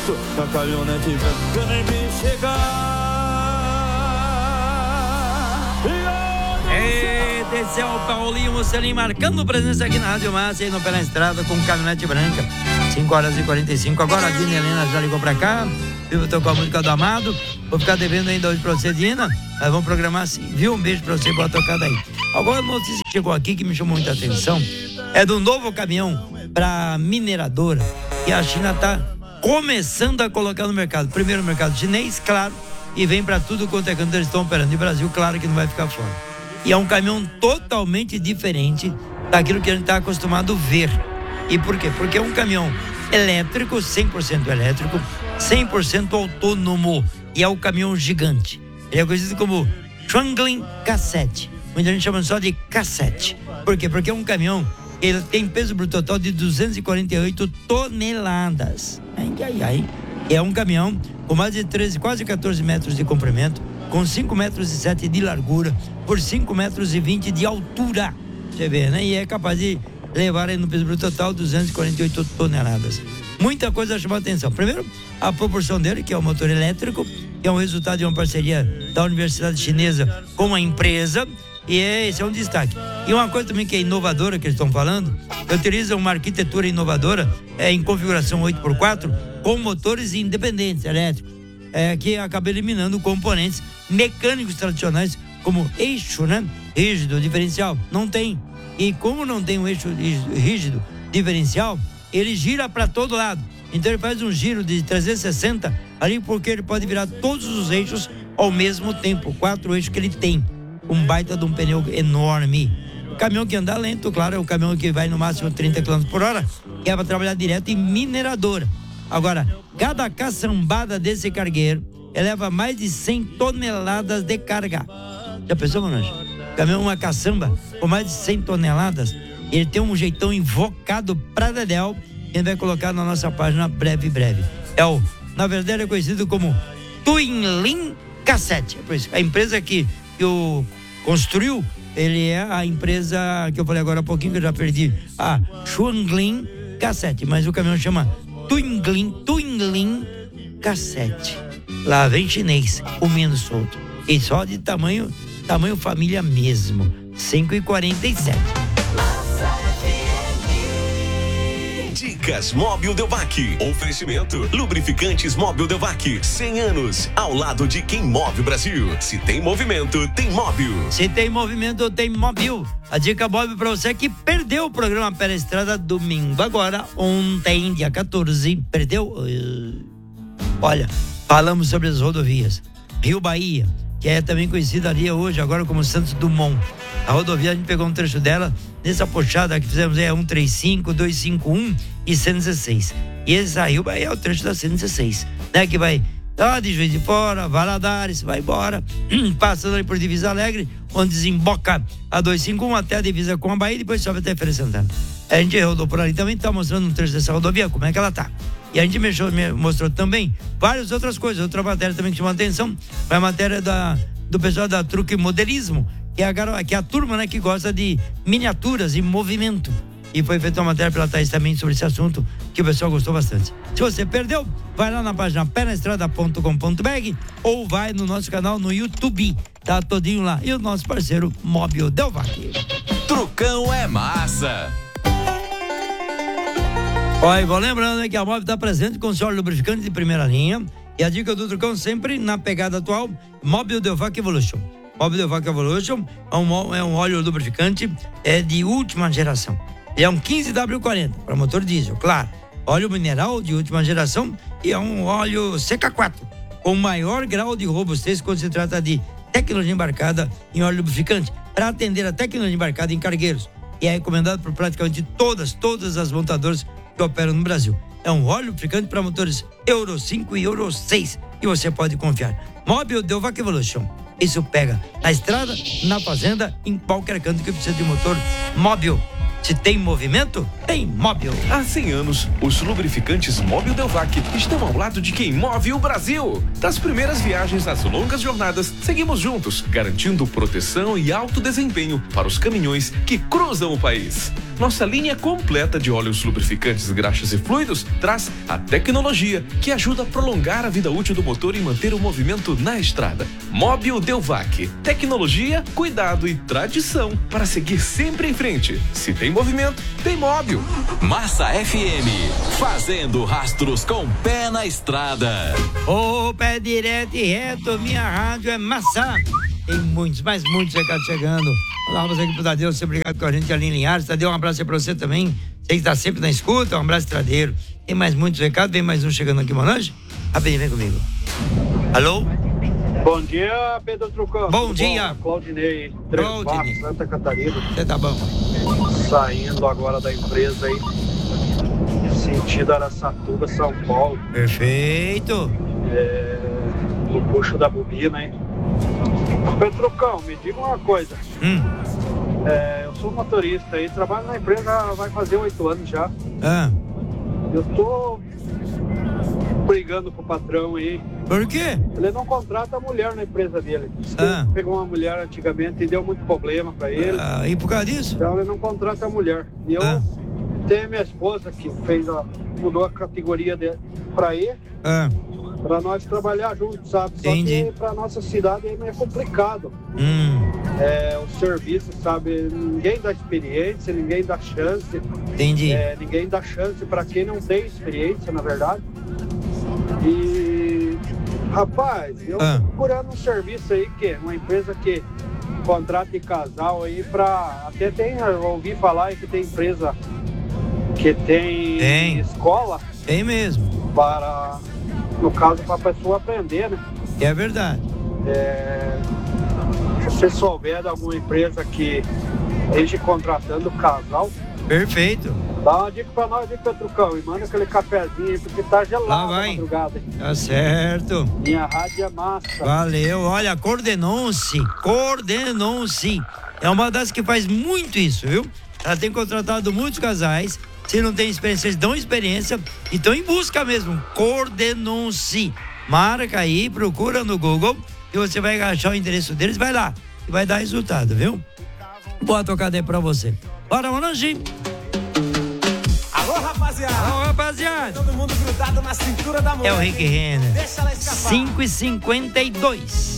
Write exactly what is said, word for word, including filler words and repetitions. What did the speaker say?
Que a caminhonete branca nem me chegar. É, desse é o Paulinho Mussolini marcando presença aqui na Rádio Massa e no Pela Estrada com caminhonete branca. cinco horas e quarenta e cinco. Agora a Dina Helena já ligou pra cá. Viu, tocou a música do Amado. Vou ficar devendo ainda hoje pra você, Dina. Nós vamos programar assim, viu? Um beijo pra você, boa tocada aí. Agora a notícia que chegou aqui que me chamou muita atenção é do novo caminhão pra mineradora que a China tá começando a colocar no mercado. Primeiro no mercado chinês, claro, e vem pra tudo quanto é canto eles estão operando. E Brasil, claro que não vai ficar fora. E é um caminhão totalmente diferente daquilo que a gente está acostumado a ver. E por quê? Porque é um caminhão elétrico, cem por cento elétrico, cem por cento autônomo. E é um caminhão gigante. Ele é conhecido como Shuangling K sete. Muita gente chama só de K sete. Por quê? Porque é um caminhão, ele tem peso bruto total de duzentas e quarenta e oito toneladas. Ai, ai, ai. É um caminhão com mais de treze, quase quatorze metros de comprimento, com cinco metros e sete de largura, por cinco metros e vinte de altura. Você vê, né? E é capaz de levar aí no peso bruto total duzentas e quarenta e oito toneladas. Muita coisa chama a atenção. Primeiro, a proporção dele, que é o motor elétrico, que é um resultado de uma parceria da Universidade Chinesa com a empresa, e é, esse é um destaque. E uma coisa também que é inovadora que eles estão falando, utiliza uma arquitetura inovadora é, em configuração oito por quatro, com motores independentes elétricos, é, que acaba eliminando componentes mecânicos tradicionais, como eixo, né? Rígido, diferencial. Não tem. E como não tem um eixo rígido, diferencial, ele gira para todo lado. Então ele faz um giro de trezentos e sessenta ali, porque ele pode virar todos os eixos ao mesmo tempo. Quatro eixos que ele tem. Um baita de um pneu enorme. O caminhão que anda lento, claro, é o caminhão que vai no máximo trinta quilômetros por hora, que é para trabalhar direto em mineradora. Agora, cada caçambada desse cargueiro eleva mais de cem toneladas de carga. Já pensou, Manoel? Caminhão, uma caçamba com mais de cem toneladas. Ele tem um jeitão invocado pra Dedéu, que a gente vai colocar na nossa página breve, breve. É o, na verdade, é conhecido como Twinling K sete. É por isso. A empresa que, que o construiu, ele é a empresa que eu falei agora há pouquinho, que eu já perdi, a Shuangling K sete. Mas o caminhão chama Twinling, Twinling K sete. Lá vem chinês, comendo solto. E só de tamanho, tamanho família mesmo. cinco e quarenta e sete. Dicas Móbil Delvac. Oferecimento Lubrificantes Móbil Delvac. cem anos ao lado de quem move o Brasil. Se tem movimento, tem móvel. Se tem movimento, tem móvel. A dica móvel pra você que perdeu o programa Pela Estrada domingo agora, ontem, dia quatorze. Perdeu? Uh, olha, falamos sobre as rodovias. Rio Bahia, que é também conhecida ali hoje, agora como Santos Dumont. A rodovia, a gente pegou um trecho dela nessa puxada que fizemos, é cento e trinta e cinco, duzentos e cinquenta e um e cento e dezesseis. E esse Rio Bahia é o trecho da cento e dezesseis, né? Que vai lá de Juiz de Fora, Valadares, vai embora, passando ali por Divisa Alegre, onde desemboca a duzentos e cinquenta e um até a divisa com a Bahia e depois sobe até Feira Santana. A gente rodou por ali também, tá mostrando um trecho dessa rodovia, como é que ela tá. E a gente mexeu, mostrou também várias outras coisas. Outra matéria também que chamou a atenção foi a matéria da, do pessoal da Truque Modelismo, que é, a, que é a turma, né, que gosta de miniaturas e movimento. E foi feita uma matéria pela Thaís também sobre esse assunto, que o pessoal gostou bastante. Se você perdeu, vai lá na página pela estrada ponto com ponto b r ou vai no nosso canal no YouTube. Tá todinho lá. E o nosso parceiro Móbil Delvac. Trucão é massa. Olha, vou lembrando, né, que a Móvel está presente com seu óleo lubrificante de primeira linha. E a dica do Trucão sempre na pegada atual, Móbil Delvac Evolution. Móbil Delvac Evolution é um, é um óleo lubrificante é de última geração. Ele é um quinze W quarenta para motor diesel, claro. Óleo mineral de última geração e é um óleo C K quatro com maior grau de robustez quando se trata de tecnologia embarcada em óleo lubrificante para atender a tecnologia embarcada em cargueiros. E é recomendado por praticamente todas, todas as montadoras que operam no Brasil. É um óleo lubrificante para motores Euro cinco e Euro seis e você pode confiar. Móbil Delvac Evolution. Isso pega na estrada, na fazenda, em qualquer canto que precisa de motor móvel. Se tem movimento, tem móvel. Há cem anos, os lubrificantes Móbil Delvac estão ao lado de quem move o Brasil. Das primeiras viagens às longas jornadas, seguimos juntos, garantindo proteção e alto desempenho para os caminhões que cruzam o país. Nossa linha completa de óleos lubrificantes, graxas e fluidos traz a tecnologia que ajuda a prolongar a vida útil do motor e manter o movimento na estrada. Móbil Delvac. Tecnologia, cuidado e tradição para seguir sempre em frente. Se tem movimento, tem móvel. Massa F M, fazendo rastros com pé na estrada. Ô, pé direto e reto, minha rádio é Massa. Tem muitos, mas muitos recados chegando. Olá, você aqui pro Tadeu, você obrigado com a gente ali em Linhares. Tadeu, um abraço aí pra você também. Você que tá sempre na escuta, um abraço tradeiro. Tem mais muitos recados, vem mais um chegando aqui, Monange. Rapidinho, vem comigo. Alô? Bom dia, Pedro Trucão. Bom Tudo dia. Bom? Claudinei, Três Claudinei. Barras, Santa Catarina. Você tá bom? Saindo agora da empresa aí, sentido Araçatuba, São Paulo. Perfeito. É, no puxo da bobina, hein? Pedro Trucão, me diga uma coisa. Hum. É, eu sou motorista aí, trabalho na empresa vai fazer oito anos já. Ah. Eu tô brigando com o patrão aí. Por quê? Ele não contrata a mulher na empresa dele. Diz que Ah. ele pegou uma mulher antigamente e deu muito problema pra ele. Ah, e por causa disso? Então ele não contrata a mulher. E eu Ah. tenho minha esposa que fez a, mudou a categoria de, pra ele, Ah. pra nós trabalhar juntos, sabe? Só Entendi. que pra nossa cidade é meio complicado. Hum. É, o serviço, sabe? Ninguém dá experiência, ninguém dá chance. Entendi. É, ninguém dá chance pra quem não tem experiência, na verdade. E, rapaz, eu Ah. tô procurando um serviço aí, que uma empresa que contrata casal aí pra... Até tem, eu ouvi falar aí que tem empresa que tem, Tem. escola Tem mesmo. para, no caso, para a pessoa aprender, né? É verdade. É, se você souber de alguma empresa que esteja contratando casal, Perfeito. dá uma dica pra nós, hein, Petrucão, e manda aquele cafezinho aí, porque tá Lá gelado vai. a madrugada, hein? Tá certo. Minha rádio é massa. Valeu. Olha, coordenou-se. Coordenou-se. É uma das que faz muito isso, viu? Ela tem contratado muitos casais. Se não tem experiência, eles dão experiência e estão em busca mesmo. Coordenou-se. Marca aí, procura no Google e você vai achar o endereço deles. Vai lá e vai dar resultado, viu? Boa tocada aí pra você. Bora, Monange. Alô, rapaziada! Alô, rapaziada. Todo mundo grudado na cintura da mulher. É o Rick Renner. Deixa ela escapar. cinco e cinquenta e dois.